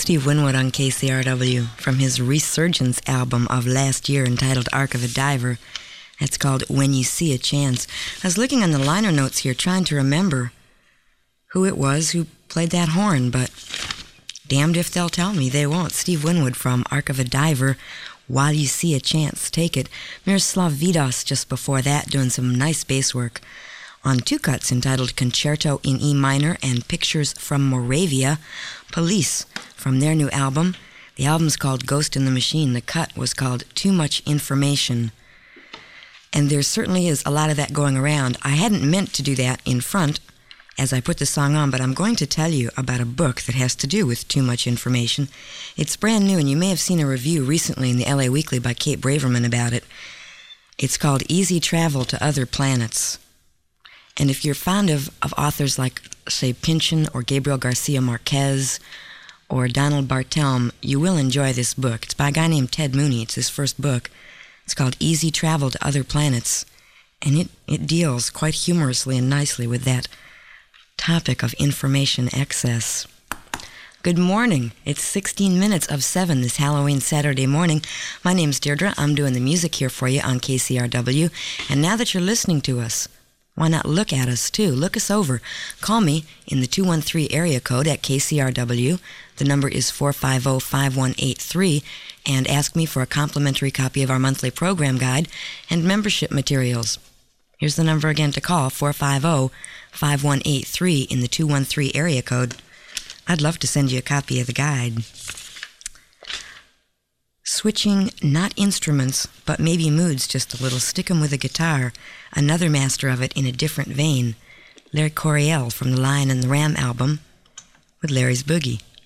Steve Winwood on KCRW from his Resurgence album of last year entitled Arc of a Diver. That's called When You See a Chance. I was looking on the liner notes here trying to remember who it was who played that horn, but damned if they'll tell me. They won't. Steve Winwood from Arc of a Diver, While You See a Chance, Take It. Miroslav Vidas just before that doing some nice bass work on two cuts entitled Concerto in E minor and Pictures from Moravia. Police from their new album. The album's called Ghost in the Machine. The cut was called Too Much Information. And there certainly is a lot of that going around. I hadn't meant to do that in front as I put the song on, but I'm going to tell you about a book that has to do with too much information. It's brand new, and you may have seen a review recently in the LA Weekly by Kate Braverman about it. It's called Easy Travel to Other Planets. And if you're fond of authors like, say, Pynchon or Gabriel Garcia Marquez or Donald Barthelme, you will enjoy this book. It's by a guy named Ted Mooney. It's his first book. It's called Easy Travel to Other Planets. And it deals quite humorously and nicely with that topic of information excess. Good morning. It's 16 minutes of 7 this Halloween Saturday morning. My name's Deirdre. I'm doing the music here for you on KCRW. And now that you're listening to us, why not look at us too? Look us over. Call me in the 213 area code at KCRW. The number is 450-5183, and ask me for a complimentary copy of our monthly program guide and membership materials. Here's the number again to call, 450-5183 in the 213 area code. I'd love to send you a copy of the guide. Switching not instruments, but maybe moods just a little. Stick 'em with a guitar. Another master of it in a different vein. Larry Coryell from the Lion and the Ram album with Larry's Boogie.